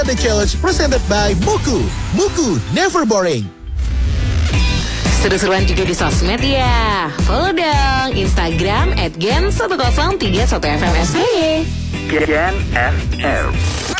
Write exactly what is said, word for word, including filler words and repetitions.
The Challenge presented by Muku. Muku, never boring. Seru-seruan juga di sosmed ya. Follow dong Instagram at gen satu nol tiga satu F M S B. Gen F M.